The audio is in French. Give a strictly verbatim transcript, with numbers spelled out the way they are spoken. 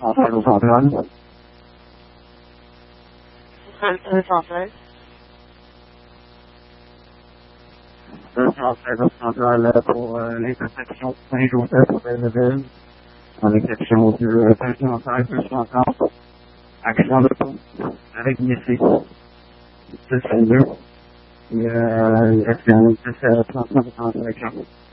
Centrale au central. Centrale centrale. Centrale au central pour euh, l'intersection Saint-Joseph au Belleville. En exception du deux cent seize deux cent trente. Action de pont avec Missy. six vingt-deux. Et euh, la direction dix-sept trente-neuf en direction.